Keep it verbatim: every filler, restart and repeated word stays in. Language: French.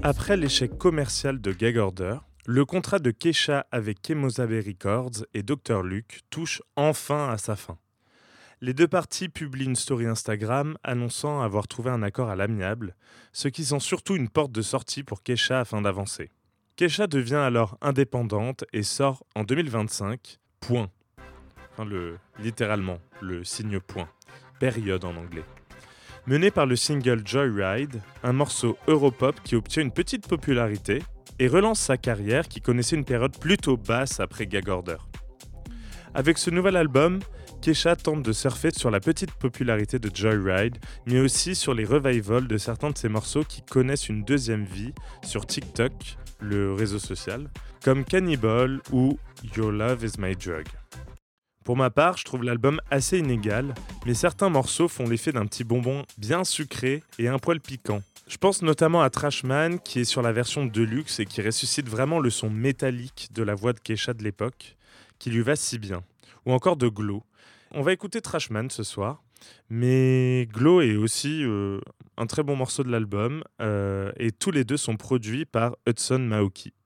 Après l'échec commercial de Gag Order, le contrat de Kesha avec Kemosabe Records et docteur Luke touche enfin à sa fin. Les deux parties publient une story Instagram annonçant avoir trouvé un accord à l'amiable, ce qui sent surtout une porte de sortie pour Kesha afin d'avancer. Kesha devient alors indépendante et sort en deux mille vingt-cinq, point. Enfin, le, littéralement, le signe point. Période en anglais. Mené par le single Joyride, un morceau europop qui obtient une petite popularité et relance sa carrière qui connaissait une période plutôt basse après Gag Order. Avec ce nouvel album, Kesha tente de surfer sur la petite popularité de Joyride, mais aussi sur les revivals de certains de ses morceaux qui connaissent une deuxième vie sur TikTok, le réseau social, comme Cannibal ou Your Love Is My Drug. Pour ma part, je trouve l'album assez inégal, mais certains morceaux font l'effet d'un petit bonbon bien sucré et un poil piquant. Je pense notamment à Trashman qui est sur la version Deluxe et qui ressuscite vraiment le son métallique de la voix de Kesha de l'époque, qui lui va si bien. Ou encore de Glow. On va écouter Trashman ce soir, mais Glow est aussi euh, un très bon morceau de l'album euh, et tous les deux sont produits par Hudson Maoki.